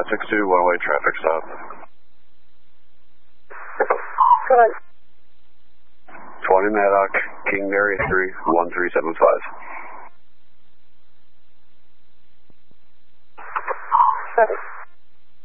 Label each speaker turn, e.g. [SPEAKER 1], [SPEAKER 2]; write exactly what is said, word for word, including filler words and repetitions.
[SPEAKER 1] six two, one-way traffic stop.
[SPEAKER 2] Good.
[SPEAKER 1] twenty Maddock, King Mary three, one three seven five.
[SPEAKER 2] Good.